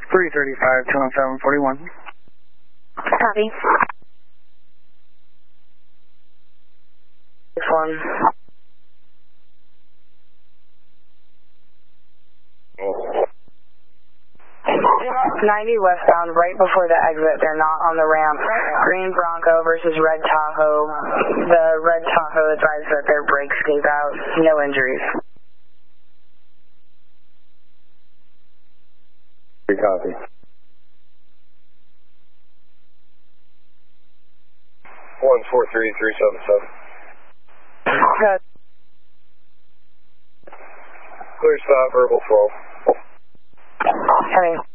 335, 20741. Copy. This one. 90 westbound, right before the exit. They're not on the ramp. Green Bronco versus Red Tahoe. The Red Tahoe advised that their brakes gave out. No injuries. Copy. 143377. Good. Clear stop, verbal 12. Copy.